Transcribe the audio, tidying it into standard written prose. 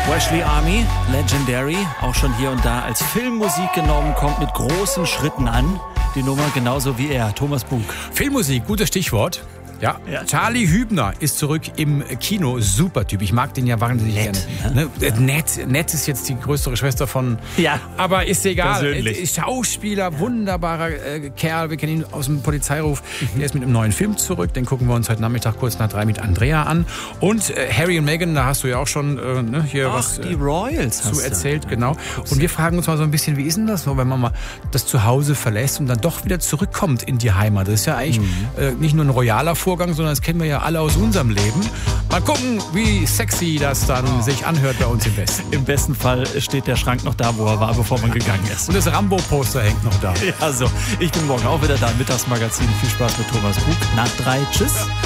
Wesley Army, Legendary, auch schon hier und da als Filmmusik genommen, kommt mit großen Schritten an. Die Nummer genauso wie er, Thomas Bug. Filmmusik, gutes Stichwort. Ja. Charlie Hübner ist zurück im Kino. Super Typ. Ich mag den ja wahnsinnig gerne. Ne? Nett ist jetzt die größere Schwester von. Ja. Aber ist egal. Persönlich. Schauspieler, wunderbarer Kerl. Wir kennen ihn aus dem Polizeiruf. Der ist mit einem neuen Film zurück. Den gucken wir uns heute Nachmittag kurz nach 3 mit Andrea an. Und Harry und Meghan, da hast du ja auch schon hier was die Royals zu erzählt. Genau. Und wir fragen uns mal so ein bisschen, wie ist denn das so, wenn man mal das Zuhause verlässt und dann doch wieder zurückkommt in die Heimat? Das ist ja eigentlich nicht nur ein royaler Vorgang, sondern das kennen wir ja alle aus unserem Leben. Mal gucken, wie sexy das dann sich anhört bei uns im Westen. Im besten Fall steht der Schrank noch da, wo er war, bevor man gegangen ist. Und das Rambo-Poster hängt noch da. Ja, so. Ich bin morgen auch wieder da im Mittagsmagazin. Viel Spaß mit Thomas Bug. Nach 3. Tschüss.